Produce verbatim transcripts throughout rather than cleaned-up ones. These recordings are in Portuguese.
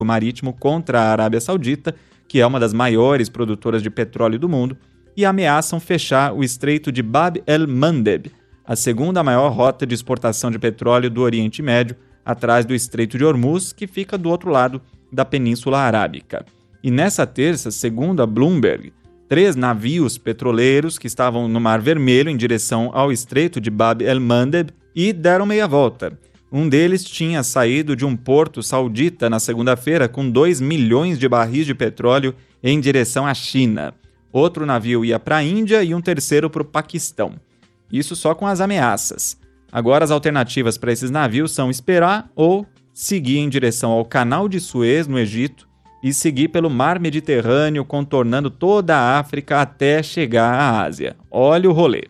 marítimo contra a Arábia Saudita, que é uma das maiores produtoras de petróleo do mundo, e ameaçam fechar o Estreito de Bab el-Mandeb, a segunda maior rota de exportação de petróleo do Oriente Médio, atrás do Estreito de Hormuz, que fica do outro lado da Península Arábica. E nessa terça, segundo a Bloomberg, três navios petroleiros que estavam no Mar Vermelho em direção ao Estreito de Bab el-Mandeb e deram meia volta. Um deles tinha saído de um porto saudita na segunda-feira com dois milhões de barris de petróleo em direção à China. Outro navio ia para a Índia e um terceiro para o Paquistão. Isso só com as ameaças. Agora as alternativas para esses navios são esperar ou seguir em direção ao Canal de Suez, no Egito, e seguir pelo Mar Mediterrâneo, contornando toda a África até chegar à Ásia. Olha o rolê.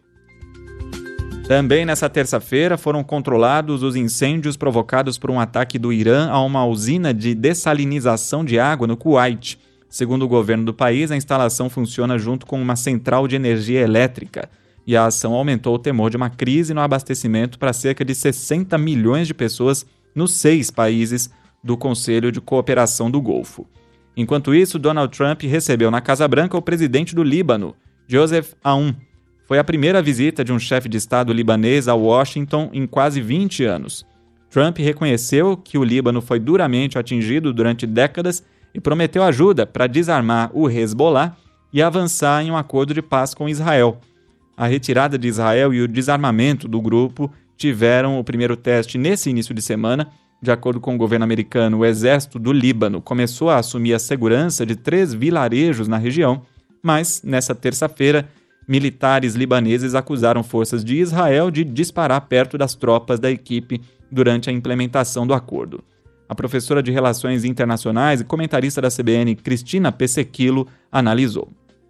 Também nessa terça-feira foram controlados os incêndios provocados por um ataque do Irã a uma usina de dessalinização de água no Kuwait. Segundo o governo do país, a instalação funciona junto com uma central de energia elétrica e a ação aumentou o temor de uma crise no abastecimento para cerca de sessenta milhões de pessoas nos seis países do Conselho de Cooperação do Golfo. Enquanto isso, Donald Trump recebeu na Casa Branca o presidente do Líbano, Joseph Aoun. Foi a primeira visita de um chefe de Estado libanês a Washington em quase vinte anos. Trump reconheceu que o Líbano foi duramente atingido durante décadas e prometeu ajuda para desarmar o Hezbollah e avançar em um acordo de paz com Israel. A retirada de Israel e o desarmamento do grupo tiveram o primeiro teste nesse início de semana. De acordo com o governo americano, o exército do Líbano começou a assumir a segurança de três vilarejos na região, mas, nessa terça-feira, militares libaneses acusaram forças de Israel de disparar perto das tropas da equipe durante a implementação do acordo. A professora de Relações Internacionais e comentarista da C B N, Cristina Pesequilo, analisou.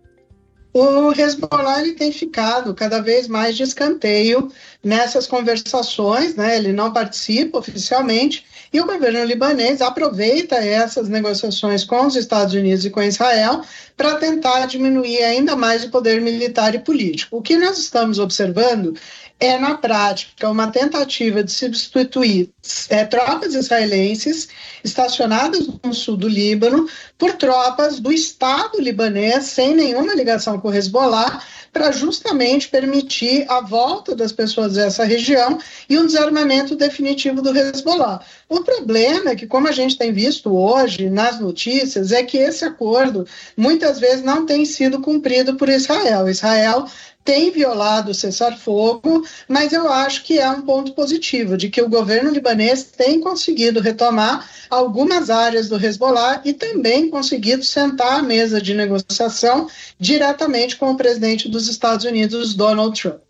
O Hezbollah ele tem ficado cada vez mais de escanteio nessas conversações, né? Ele não participa oficialmente e o governo libanês aproveita essas negociações com os Estados Unidos e com Israel para tentar diminuir ainda mais o poder militar e político. O que nós estamos observando é, na prática, uma tentativa de substituir é, tropas israelenses estacionadas no sul do Líbano por tropas do Estado libanês sem nenhuma ligação com o Hezbollah, para justamente permitir a volta das pessoas dessa região e um desarmamento definitivo do Hezbollah. O problema é que, como a gente tem visto hoje nas notícias, é que esse acordo muitas vezes não tem sido cumprido por Israel. Israel tem violado o cessar-fogo, mas eu acho que é um ponto positivo, de que o governo libanês tem conseguido retomar algumas áreas do Hezbollah e também conseguido sentar à mesa de negociação diretamente com o presidente dos Estados Unidos, Donald Trump.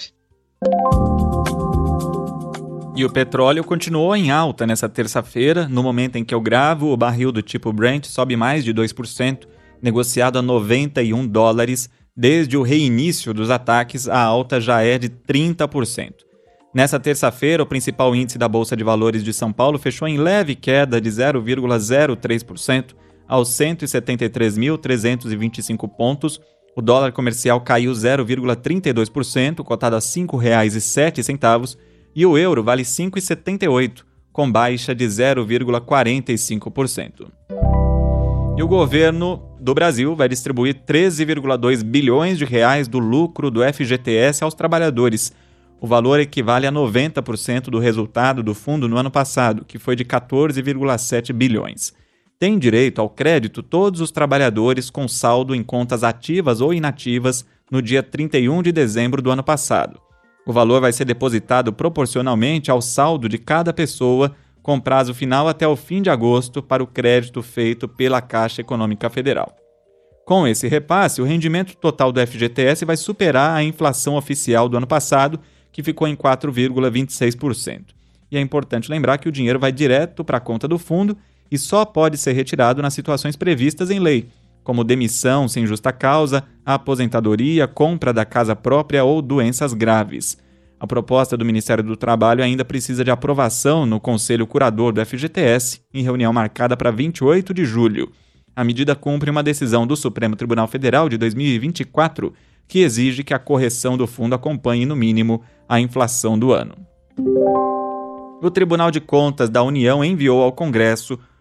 E o petróleo continuou em alta nessa terça-feira. No momento em que eu gravo, o barril do tipo Brent sobe mais de dois por cento, negociado a noventa e um dólares. Desde o reinício dos ataques, a alta já é de trinta por cento. Nessa terça-feira, o principal índice da Bolsa de Valores de São Paulo fechou em leve queda de zero vírgula zero três por cento aos cento e setenta e três mil trezentos e vinte e cinco pontos. O dólar comercial caiu zero vírgula trinta e dois por cento, cotado a cinco reais e sete centavos, e o euro vale cinco reais e setenta e oito centavos, com baixa de zero vírgula quarenta e cinco por cento. E o governo do Brasil vai distribuir treze vírgula dois bilhões de reais do lucro do F G T S aos trabalhadores. O valor equivale a noventa por cento do resultado do fundo no ano passado, que foi de quatorze vírgula sete bilhões. Tem direito ao crédito todos os trabalhadores com saldo em contas ativas ou inativas no dia trinta e um de dezembro do ano passado. O valor vai ser depositado proporcionalmente ao saldo de cada pessoa, com prazo final até o fim de agosto para o crédito feito pela Caixa Econômica Federal. Com esse repasse, o rendimento total do F G T S vai superar a inflação oficial do ano passado, que ficou em quatro vírgula vinte e seis por cento. E é importante lembrar que o dinheiro vai direto para a conta do fundo e só pode ser retirado nas situações previstas em lei, como demissão sem justa causa, aposentadoria, compra da casa própria ou doenças graves. A proposta do Ministério do Trabalho ainda precisa de aprovação no Conselho Curador do F G T S, em reunião marcada para vinte e oito de julho. A medida cumpre uma decisão do Supremo Tribunal Federal de dois mil e vinte e quatro, que exige que a correção do fundo acompanhe, no mínimo, a inflação do ano. O Tribunal de Contas da União enviou ao Congresso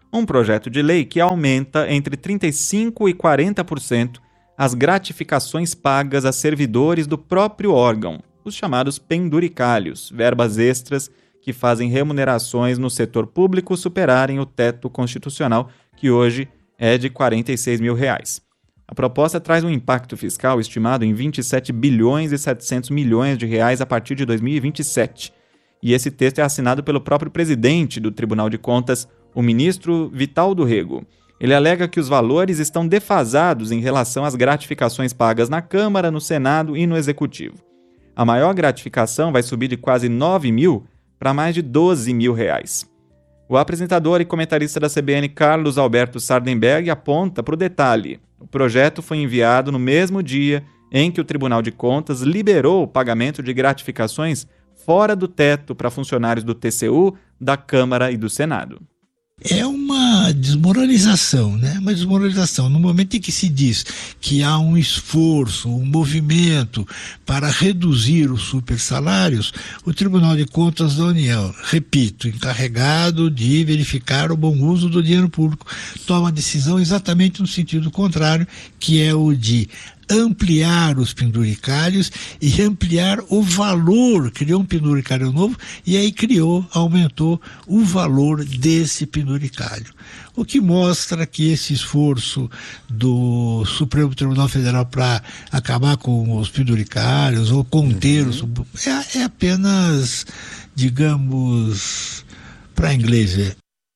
um projeto de lei que aumenta entre trinta e cinco por cento e quarenta por cento as gratificações pagas a servidores do próprio órgão, os chamados penduricalhos, verbas extras que fazem remunerações no setor público superarem o teto constitucional, que hoje é de quarenta e seis mil reais. A proposta traz um impacto fiscal estimado em vinte e sete bilhões e setecentos milhões de reais a partir de dois mil e vinte e sete. E esse texto é assinado pelo próprio presidente do Tribunal de Contas, o ministro Vital do Rego. Ele alega que os valores estão defasados em relação às gratificações pagas na Câmara, no Senado e no Executivo. A maior gratificação vai subir de quase nove mil para mais de doze mil reais. O apresentador e comentarista da C B N, Carlos Alberto Sardenberg, aponta para o detalhe. O projeto foi enviado no mesmo dia em que o Tribunal de Contas liberou o pagamento de gratificações fora do teto para funcionários do T C U, da Câmara e do Senado. É uma desmoralização, né? Uma desmoralização. No momento em que se diz que há um esforço, um movimento para reduzir os supersalários, o Tribunal de Contas da União, repito, encarregado de verificar o bom uso do dinheiro público, toma decisão exatamente no sentido contrário, que é o de ampliar os penduricalhos e ampliar o valor, criou um penduricalho novo e aí criou, aumentou o valor desse penduricalho. O que mostra que esse esforço do Supremo Tribunal Federal para acabar com os penduricalhos ou conter uhum. os é, é apenas, digamos, para inglês ver.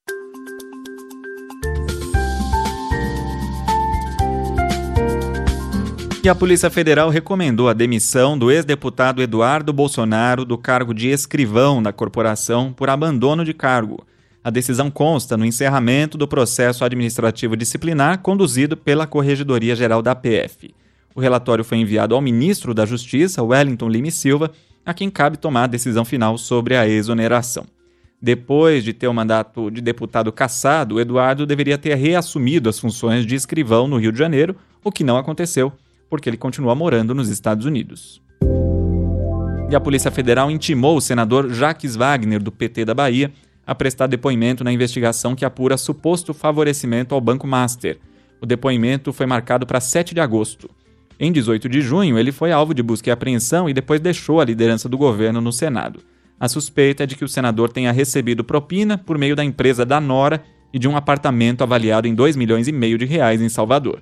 E a Polícia Federal recomendou a demissão do ex-deputado Eduardo Bolsonaro do cargo de escrivão da corporação por abandono de cargo. A decisão consta no encerramento do processo administrativo disciplinar conduzido pela Corregedoria Geral da P F. O relatório foi enviado ao ministro da Justiça, Wellington Lima e Silva, a quem cabe tomar a decisão final sobre a exoneração. Depois de ter o mandato de deputado cassado, o Eduardo deveria ter reassumido as funções de escrivão no Rio de Janeiro, o que não aconteceu, porque ele continua morando nos Estados Unidos. E a Polícia Federal intimou o senador Jacques Wagner, do P T da Bahia, a prestar depoimento na investigação que apura suposto favorecimento ao Banco Master. O depoimento foi marcado para sete de agosto. Em dezoito de junho, ele foi alvo de busca e apreensão e depois deixou a liderança do governo no Senado. A suspeita é de que o senador tenha recebido propina por meio da empresa da Nora e de um apartamento avaliado em dois milhões e meio de reais em Salvador.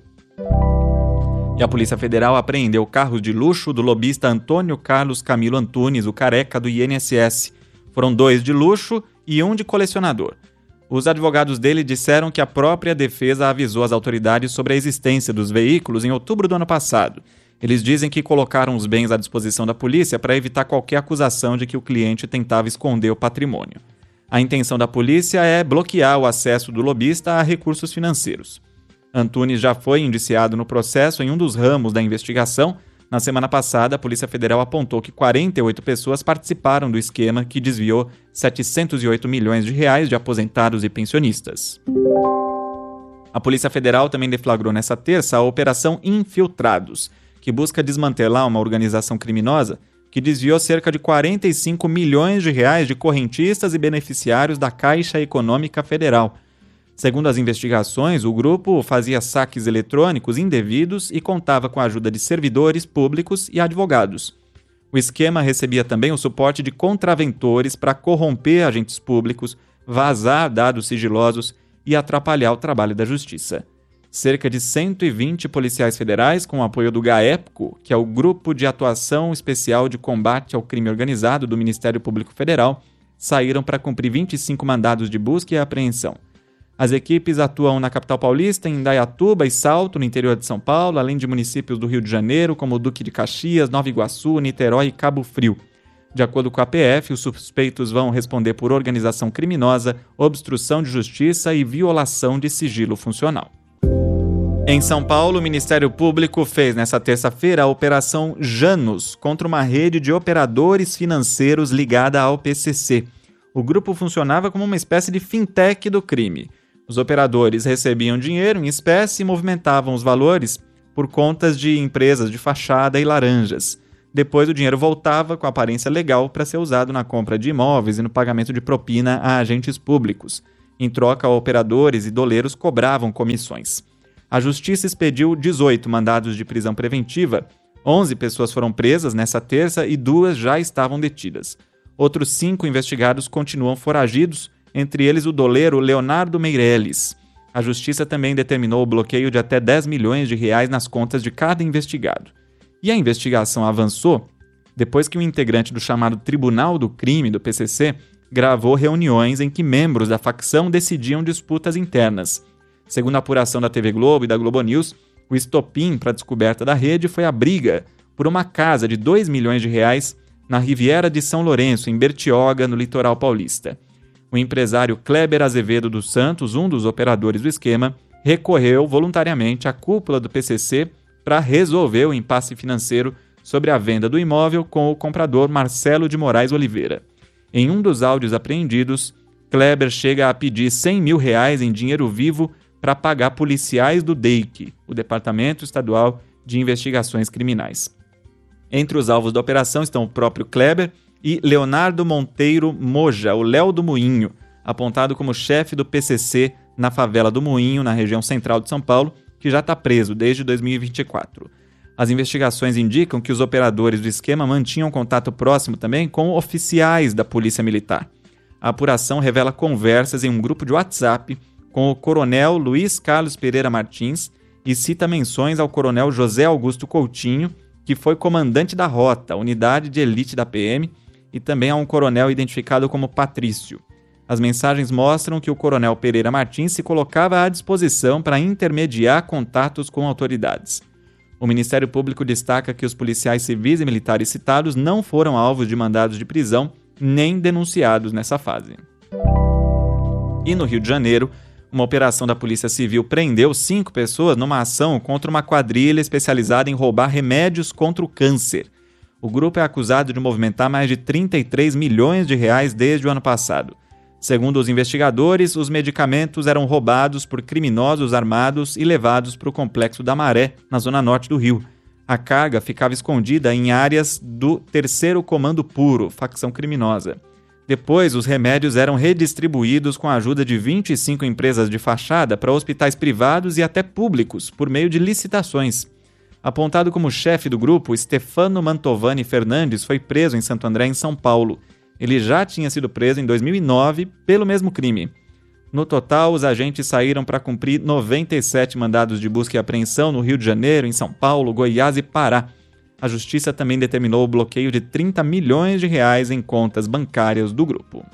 E a Polícia Federal apreendeu carros de luxo do lobista Antônio Carlos Camilo Antunes, o careca do I N S S. Foram dois de luxo e um de colecionador. Os advogados dele disseram que a própria defesa avisou as autoridades sobre a existência dos veículos em outubro do ano passado. Eles dizem que colocaram os bens à disposição da polícia para evitar qualquer acusação de que o cliente tentava esconder o patrimônio. A intenção da polícia é bloquear o acesso do lobista a recursos financeiros. Antunes já foi indiciado no processo em um dos ramos da investigação. Na semana passada, a Polícia Federal apontou que quarenta e oito pessoas participaram do esquema que desviou setecentos e oito milhões de reais de aposentados e pensionistas. A Polícia Federal também deflagrou nesta terça a Operação Infiltrados, que busca desmantelar uma organização criminosa que desviou cerca de quarenta e cinco milhões de reais de correntistas e beneficiários da Caixa Econômica Federal. Segundo as investigações, o grupo fazia saques eletrônicos indevidos e contava com a ajuda de servidores públicos e advogados. O esquema recebia também o suporte de contraventores para corromper agentes públicos, vazar dados sigilosos e atrapalhar o trabalho da Justiça. Cerca de cento e vinte policiais federais, com o apoio do GAEPCO, que é o Grupo de Atuação Especial de Combate ao Crime Organizado do Ministério Público Federal, saíram para cumprir vinte e cinco mandados de busca e apreensão. As equipes atuam na capital paulista, em Indaiatuba e Salto, no interior de São Paulo, além de municípios do Rio de Janeiro, como Duque de Caxias, Nova Iguaçu, Niterói e Cabo Frio. De acordo com a P F, os suspeitos vão responder por organização criminosa, obstrução de justiça e violação de sigilo funcional. Em São Paulo, o Ministério Público fez nesta terça-feira a Operação Janus contra uma rede de operadores financeiros ligada ao P C C. O grupo funcionava como uma espécie de fintech do crime. Os operadores recebiam dinheiro em espécie e movimentavam os valores por contas de empresas de fachada e laranjas. Depois o dinheiro voltava com aparência legal para ser usado na compra de imóveis e no pagamento de propina a agentes públicos. Em troca, operadores e doleiros cobravam comissões. A Justiça expediu dezoito mandados de prisão preventiva. onze pessoas foram presas nessa terça e duas já estavam detidas. Outros cinco investigados continuam foragidos, entre eles o doleiro Leonardo Meirelles. A Justiça também determinou o bloqueio de até dez milhões de reais nas contas de cada investigado. E a investigação avançou depois que um integrante do chamado Tribunal do Crime do P C C gravou reuniões em que membros da facção decidiam disputas internas. Segundo a apuração da T V Globo e da Globo News, o estopim para a descoberta da rede foi a briga por uma casa de dois milhões de reais na Riviera de São Lourenço, em Bertioga, no litoral paulista. O empresário Kleber Azevedo dos Santos, um dos operadores do esquema, recorreu voluntariamente à cúpula do P C C para resolver o impasse financeiro sobre a venda do imóvel com o comprador Marcelo de Moraes Oliveira. Em um dos áudios apreendidos, Kleber chega a pedir cem mil reais em dinheiro vivo para pagar policiais do D E I C, o Departamento Estadual de Investigações Criminais. Entre os alvos da operação estão o próprio Kleber e Leonardo Monteiro Moja, o Léo do Moinho, apontado como chefe do P C C na favela do Moinho, na região central de São Paulo, que já está preso desde dois mil e vinte e quatro. As investigações indicam que os operadores do esquema mantinham contato próximo também com oficiais da Polícia Militar. A apuração revela conversas em um grupo de WhatsApp com o coronel Luiz Carlos Pereira Martins e cita menções ao coronel José Augusto Coutinho, que foi comandante da Rota, unidade de elite da P M, e também a um coronel identificado como Patrício. As mensagens mostram que o coronel Pereira Martins se colocava à disposição para intermediar contatos com autoridades. O Ministério Público destaca que os policiais civis e militares citados não foram alvos de mandados de prisão nem denunciados nessa fase. E no Rio de Janeiro, uma operação da Polícia Civil prendeu cinco pessoas numa ação contra uma quadrilha especializada em roubar remédios contra o câncer. O grupo é acusado de movimentar mais de trinta e três milhões de reais desde o ano passado. Segundo os investigadores, os medicamentos eram roubados por criminosos armados e levados para o Complexo da Maré, na zona norte do Rio. A carga ficava escondida em áreas do Terceiro Comando Puro, facção criminosa. Depois, os remédios eram redistribuídos com a ajuda de vinte e cinco empresas de fachada para hospitais privados e até públicos, por meio de licitações. Apontado como chefe do grupo, Stefano Mantovani Fernandes foi preso em Santo André, em São Paulo. Ele já tinha sido preso em dois mil e nove pelo mesmo crime. No total, os agentes saíram para cumprir noventa e sete mandados de busca e apreensão no Rio de Janeiro, em São Paulo, Goiás e Pará. A Justiça também determinou o bloqueio de trinta milhões de reais em contas bancárias do grupo.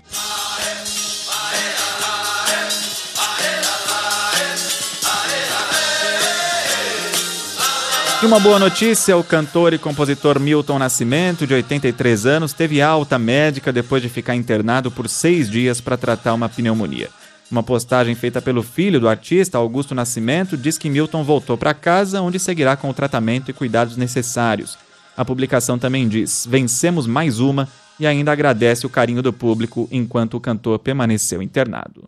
E uma boa notícia, o cantor e compositor Milton Nascimento, de oitenta e três anos, teve alta médica depois de ficar internado por seis dias para tratar uma pneumonia. Uma postagem feita pelo filho do artista, Augusto Nascimento, diz que Milton voltou para casa, onde seguirá com o tratamento e cuidados necessários. A publicação também diz: vencemos mais uma, e ainda agradece o carinho do público enquanto o cantor permaneceu internado.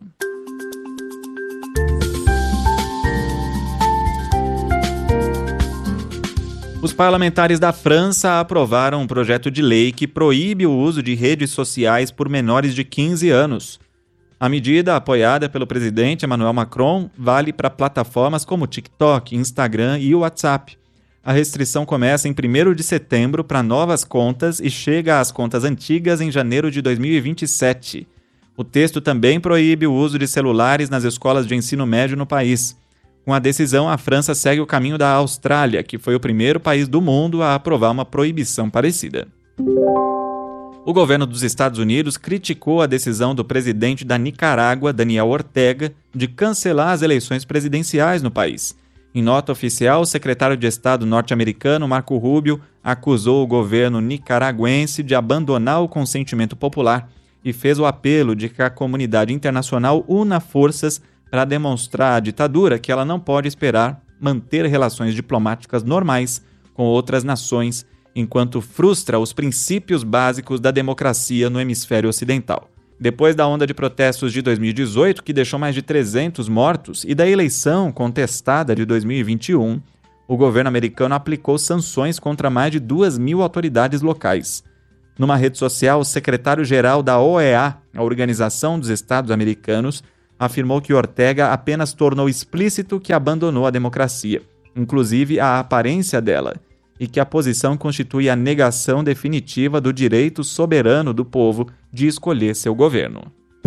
Os parlamentares da França aprovaram um projeto de lei que proíbe o uso de redes sociais por menores de quinze anos. A medida, apoiada pelo presidente Emmanuel Macron, vale para plataformas como TikTok, Instagram e WhatsApp. A restrição começa em primeiro de setembro para novas contas e chega às contas antigas em janeiro de dois mil e vinte e sete. O texto também proíbe o uso de celulares nas escolas de ensino médio no país. Com a decisão, a França segue o caminho da Austrália, que foi o primeiro país do mundo a aprovar uma proibição parecida. O governo dos Estados Unidos criticou a decisão do presidente da Nicarágua, Daniel Ortega, de cancelar as eleições presidenciais no país. Em nota oficial, o secretário de Estado norte-americano, Marco Rubio, acusou o governo nicaragüense de abandonar o consentimento popular e fez o apelo de que a comunidade internacional una forças para demonstrar à ditadura que ela não pode esperar manter relações diplomáticas normais com outras nações, enquanto frustra os princípios básicos da democracia no hemisfério ocidental. Depois da onda de protestos de dois mil e dezoito, que deixou mais de trezentos mortos, e da eleição contestada de dois mil e vinte e um, o governo americano aplicou sanções contra mais de duas mil autoridades locais. Numa rede social, o secretário-geral da O E A, a Organização dos Estados Americanos, afirmou que Ortega apenas tornou explícito que abandonou a democracia, inclusive a aparência dela, e que a posição constitui a negação definitiva do direito soberano do povo de escolher seu governo.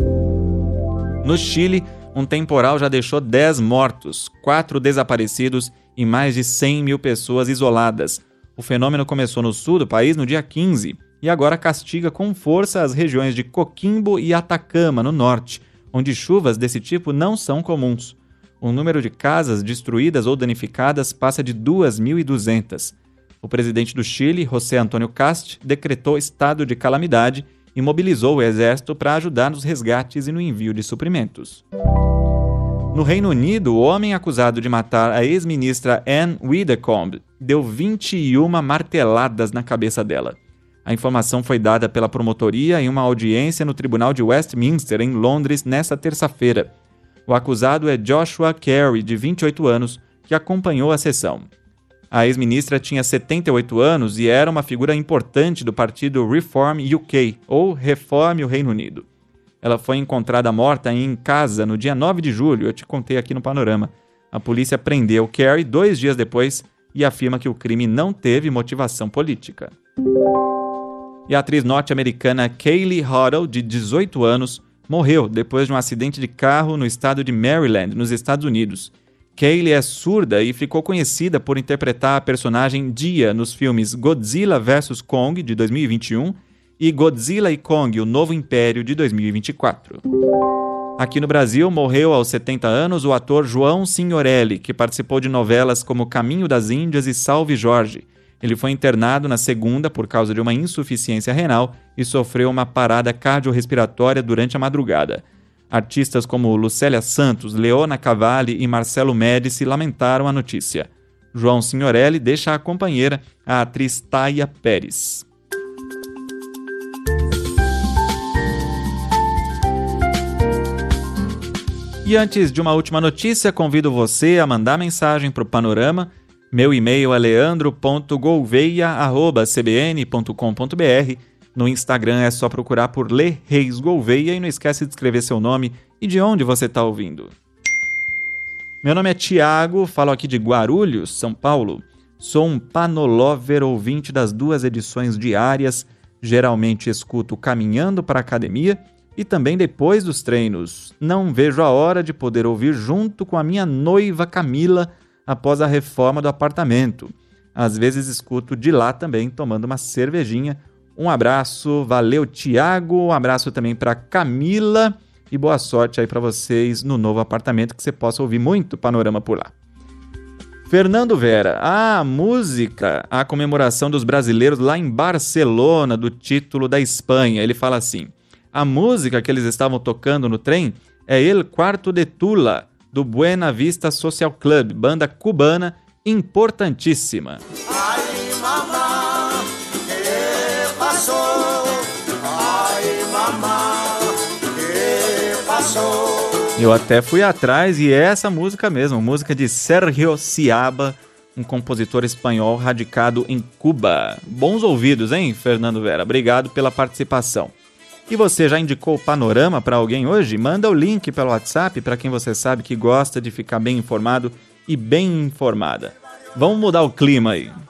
No Chile, um temporal já deixou dez mortos, quatro desaparecidos e mais de cem mil pessoas isoladas. O fenômeno começou no sul do país no dia quinze e agora castiga com força as regiões de Coquimbo e Atacama, no norte, onde chuvas desse tipo não são comuns. O número de casas destruídas ou danificadas passa de duas mil e duzentas. O presidente do Chile, José Antônio Kast, decretou estado de calamidade e mobilizou o exército para ajudar nos resgates e no envio de suprimentos. No Reino Unido, o homem acusado de matar a ex-ministra Anne Widdecombe deu vinte e uma marteladas na cabeça dela. A informação foi dada pela promotoria em uma audiência no Tribunal de Westminster, em Londres, nesta terça-feira. O acusado é Joshua Carey, de vinte e oito anos, que acompanhou a sessão. A ex-ministra tinha setenta e oito anos e era uma figura importante do partido Reform U K, ou Reforme o Reino Unido. Ela foi encontrada morta em casa no dia nove de julho, eu te contei aqui no Panorama. A polícia prendeu Carey dois dias depois e afirma que o crime não teve motivação política. E a atriz norte-americana Kaylee Hoddle, de dezoito anos, morreu depois de um acidente de carro no estado de Maryland, nos Estados Unidos. Kaylee é surda e ficou conhecida por interpretar a personagem Dia nos filmes Godzilla versus. Kong, de dois mil e vinte e um, e Godzilla e Kong, o Novo Império, de dois mil e vinte e quatro. Aqui no Brasil, morreu aos setenta anos o ator João Signorelli, que participou de novelas como Caminho das Índias e Salve Jorge. Ele foi internado na segunda por causa de uma insuficiência renal e sofreu uma parada cardiorrespiratória durante a madrugada. Artistas como Lucélia Santos, Leona Cavalli e Marcelo Médici lamentaram a notícia. João Signorelli deixa a companheira, a atriz Taia Pérez. E antes de uma última notícia, convido você a mandar mensagem para o Panorama. Meu e-mail é leandro ponto gouveia arroba c b n ponto com ponto b r. No Instagram é só procurar por Lê Reis Gouveia e não esquece de escrever seu nome e de onde você está ouvindo. Meu nome é Tiago, falo aqui de Guarulhos, São Paulo. Sou um panolover ouvinte das duas edições diárias. Geralmente escuto caminhando para a academia e também depois dos treinos. Não vejo a hora de poder ouvir junto com a minha noiva Camila após a reforma do apartamento. Às vezes escuto de lá também, tomando uma cervejinha. Um abraço, valeu Tiago, um abraço também para Camila e boa sorte aí para vocês no novo apartamento, que você possa ouvir muito Panorama por lá. Fernando Vera, a música, a comemoração dos brasileiros lá em Barcelona do título da Espanha. Ele fala assim: a música que eles estavam tocando no trem é El Quarto de Tula, do Buena Vista Social Club, banda cubana importantíssima. Ai, mamá, que passou? Ai, mamá, que passou? Eu até fui atrás e é essa música mesmo, música de Sergio Ciaba, um compositor espanhol radicado em Cuba. Bons ouvidos, hein, Fernando Vera? Obrigado pela participação. E você já indicou o Panorama para alguém hoje? Manda o link pelo WhatsApp para quem você sabe que gosta de ficar bem informado e bem informada. Vamos mudar o clima aí.